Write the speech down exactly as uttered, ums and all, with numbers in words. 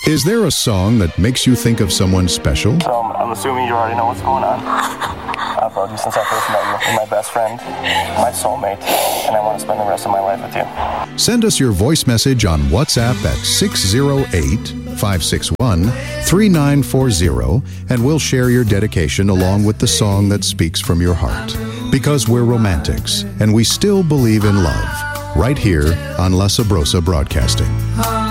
Is there a song that makes you think of someone special? So um, I'm assuming you already know what's going on. I've loved you since I first met you. You're my best friend, my soulmate, and I want to spend the rest of my life with you. Send us your voice message on WhatsApp at six oh eight, five six one, three nine four zero, and we'll share your dedication along with the song that speaks from your heart. Because we're romantics, and we still believe in love. Right here on La Sabrosa Broadcasting.